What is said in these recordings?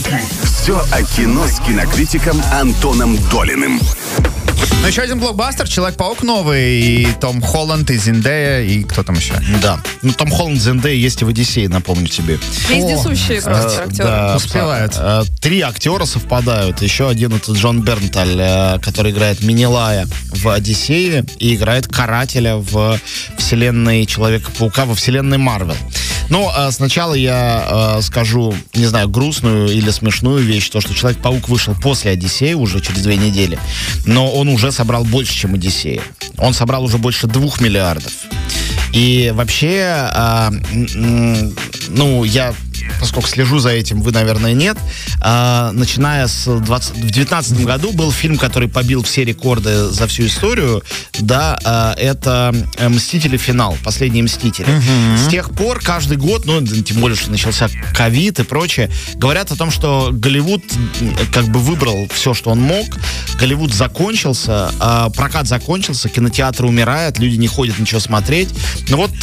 Все о кино с кинокритиком Антоном Долиным. Ну, еще один блокбастер, Человек-паук новый, и Том Холланд, и Зендея, и кто там еще? Да. Ну, Том Холланд, Зендея есть и в «Одиссее», напомню тебе. Вездесущие просто актеры. Да, Успевают. 3 актера совпадают. Еще один — это Джон Бернталь, который играет Менелая в «Одиссее» и играет карателя в вселенной Человека-паука, во вселенной Марвел. Но сначала я скажу, не знаю, грустную или смешную вещь, то, что Человек-паук вышел после «Одиссеи» уже через 2 недели, но он уже собрал больше, чем «Одиссея». Он собрал уже больше 2 миллиардов. И вообще, я, поскольку слежу за этим, вы, наверное, нет, начиная с в 2019 году был фильм, который побил все рекорды за всю историю, да, это «Мстители. Финал», «Последние мстители». С тех пор каждый год, тем более, что начался ковид и прочее, говорят о том, что Голливуд как бы выбрал все, что он мог, Голливуд закончился, прокат закончился, кинотеатры умирают, люди не ходят ничего смотреть. Но вот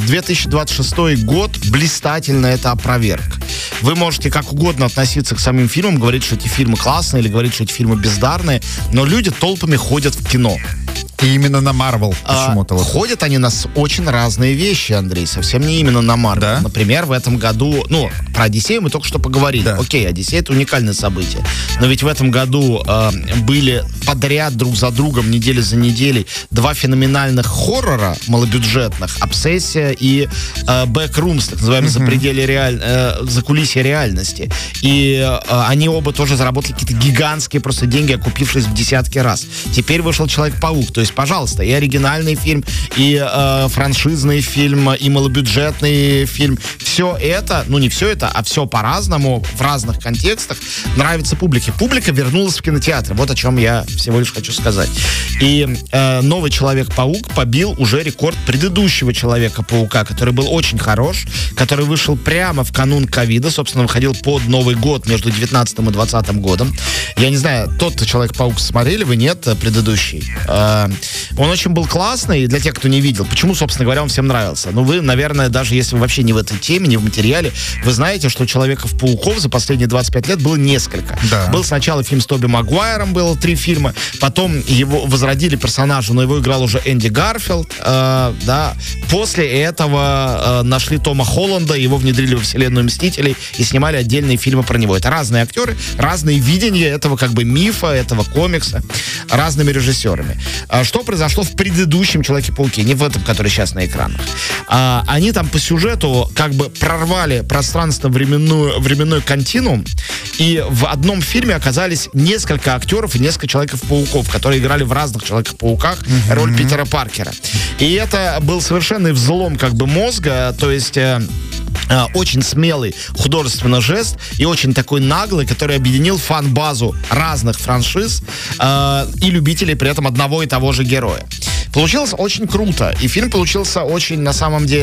2026 год блистательно это опроверг. Вы можете как угодно относиться к самим фильмам, говорить, что эти фильмы классные или говорить, что эти фильмы бездарные, но люди толпами ходят в кино. И именно на Марвел почему-то. Ходят они на очень разные вещи, Андрей, совсем не именно на Марвел. Да? Например, в этом году, про «Одиссею» мы только что поговорили. Да. Окей, «Одиссея» — это уникальное событие. Но ведь в этом году были подряд друг за другом, неделя за неделей, 2 феноменальных хоррора малобюджетных: «Обсессия» и «Backrooms», так называемые закулисье реальности. И они оба тоже заработали какие-то гигантские просто деньги, окупившись в десятки раз. Теперь вышел «Человек-паук». То есть, пожалуйста, и оригинальный фильм, и франшизный фильм, и малобюджетный фильм. Все это, не все это, а все по-разному, в разных контекстах нравится публике. Публика вернулась в кинотеатры. Вот о чем я всего лишь хочу сказать. И новый «Человек-паук» побил уже рекорд предыдущего «Человека-паука», который был очень хорош, который вышел прямо в канун ковида, собственно, выходил под Новый год между 19 и 20 годом. Я не знаю, тот «Человек-паук» смотрели вы, нет, предыдущий? Он очень был классный, и для тех, кто не видел. Почему, собственно говоря, он всем нравился? Вы, наверное, даже если вы вообще не в этой теме, не в материале, вы знаете, что «Человеков-пауков» за последние 25 лет было несколько. Да. Был сначала фильм с Тоби Магуайром, было 3 фильма, потом его возродили персонажа, но его играл уже Энди Гарфилд, да. После этого нашли Тома Холланда, его внедрили во вселенную «Мстителей» и снимали отдельные фильмы про него. Это разные актеры, разные видения этого как бы мифа, этого комикса, разными режиссерами. Что произошло в предыдущем «Человеке-пауке», не в этом, который сейчас на экранах. Они там по сюжету как бы прорвали пространственно-временной континуум, и в одном фильме оказались несколько актеров и несколько Человеков-пауков, которые играли в разных Человеках-пауках роль Питера Паркера. И это был совершенный взлом как бы мозга, то есть очень смелый художественный жест и очень такой наглый, который объединил фан-базу разных франшиз и любителей при этом одного и того же героя. Получилось очень круто, и фильм получился очень, на самом деле,